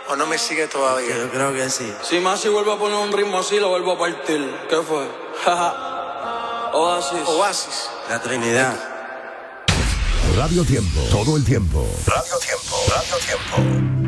¿O no me sigue todavía? Yo creo que sí. Si Masi vuelve a poner un ritmo así, lo vuelvo a partir. ¿Qué fue? Oasis. Oasis. La Trinidad. Radio Tiempo. Todo el tiempo. Radio Tiempo. Radio Tiempo.